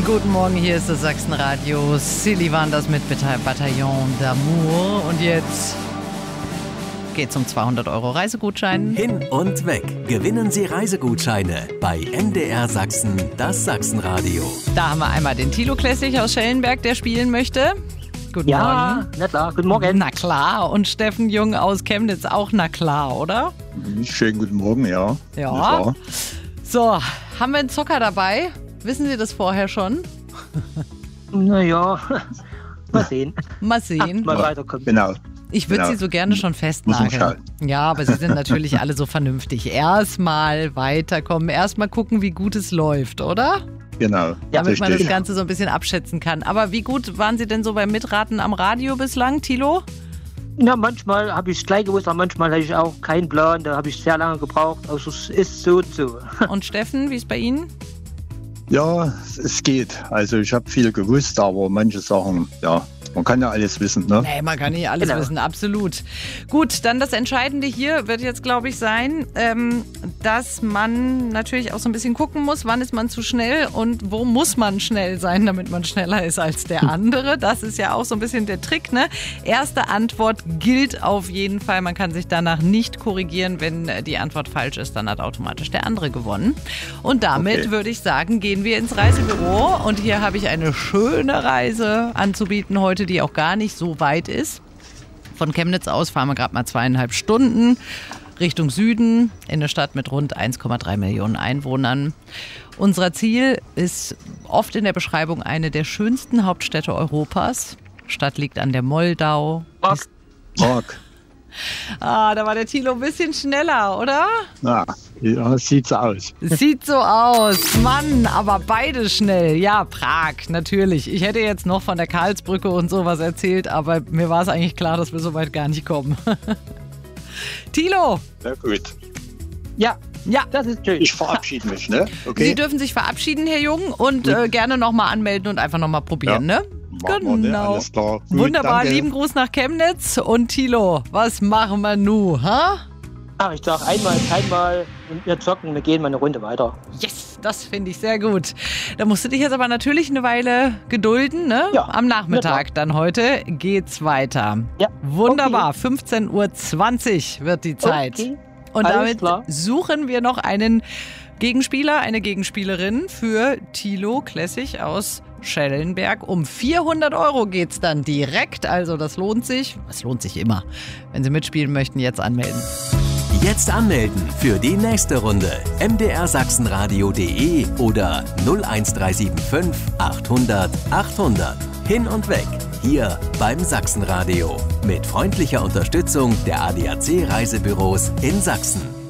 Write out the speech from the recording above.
Guten Morgen, hier ist das Sachsenradio. Silly waren das mit Bataillon d'Amour. Und jetzt geht's um 200 € Reisegutschein. Hin und weg. Gewinnen Sie Reisegutscheine bei MDR Sachsen, das Sachsenradio. Da haben wir einmal den Thilo Klessig aus Schellenberg, der spielen möchte. Guten Morgen. Na klar, guten Morgen. Na klar. Und Steffen Jung aus Chemnitz auch na klar, oder? Schönen guten Morgen, ja. Ja. So, haben wir einen Zocker dabei? Wissen Sie das vorher schon? Naja, mal sehen. Mal sehen. Mal weiterkommen. Genau. Ich würde Sie so gerne schon festnageln. Ja, aber Sie sind natürlich alle so vernünftig. Erstmal weiterkommen, erstmal gucken, wie gut es läuft, oder? Genau. Damit man das richtig. Ganze so ein bisschen abschätzen kann. Aber wie gut waren Sie denn so beim Mitraten am Radio bislang, Thilo? Ja, manchmal habe ich es gleich gewusst, aber manchmal habe ich auch keinen Plan. Da habe ich sehr lange gebraucht. Also es ist so. Und Steffen, wie ist bei Ihnen? Ja, es geht. Also ich habe viel gewusst, aber manche Sachen, ja, man kann ja alles wissen, ne? Nee, man kann nicht alles wissen, absolut. Gut, dann das Entscheidende hier wird jetzt, glaube ich, sein, dass man natürlich auch so ein bisschen gucken muss, wann ist man zu schnell und wo muss man schnell sein, damit man schneller ist als der andere. Das ist ja auch so ein bisschen der Trick, ne? Erste Antwort gilt auf jeden Fall. Man kann sich danach nicht korrigieren. Wenn die Antwort falsch ist, dann hat automatisch der andere gewonnen. Und damit würde ich sagen, gehen wir ins Reisebüro. Und hier habe ich eine schöne Reise anzubieten heute, die auch gar nicht so weit ist. Von Chemnitz aus fahren wir gerade mal 2,5 Stunden Richtung Süden in eine Stadt mit rund 1,3 Millionen Einwohnern. Unser Ziel ist oft in der Beschreibung eine der schönsten Hauptstädte Europas. Stadt liegt an der Moldau. Prag. Da war der Thilo ein bisschen schneller, oder? Ja, sieht so aus. Sieht so aus. Mann, aber beide schnell. Ja, Prag, natürlich. Ich hätte jetzt noch von der Karlsbrücke und sowas erzählt, aber mir war es eigentlich klar, dass wir so weit gar nicht kommen. Thilo. Sehr gut. Ja, das ist schön. Ich verabschiede mich, ne? Okay. Sie dürfen sich verabschieden, Herr Jung, und gerne nochmal anmelden und einfach nochmal probieren, ne? Machen wir, ne? Alles klar. Gut, Wunderbar, danke. lieben Gruß nach Chemnitz. Und Thilo, was machen wir nun, ha? Ach, ich sage einmal, keinmal und wir zocken, wir gehen mal eine Runde weiter. Yes, das finde ich sehr gut. Da musst du dich jetzt aber natürlich eine Weile gedulden, ne? Ja, Am Nachmittag dann heute geht's weiter. Ja. Wunderbar, 15:20 Uhr wird die Zeit. Okay. Und Alles damit klar. suchen wir noch einen Gegenspieler, eine Gegenspielerin für Thilo Klessig aus Schellenberg. Um 400 € geht's dann direkt, also das lohnt sich. Es lohnt sich immer. Wenn Sie mitspielen möchten, jetzt anmelden. Jetzt anmelden für die nächste Runde. mdrsachsenradio.de oder 01375 800 800. Hin und weg. Hier beim Sachsenradio. Mit freundlicher Unterstützung der ADAC Reisebüros in Sachsen.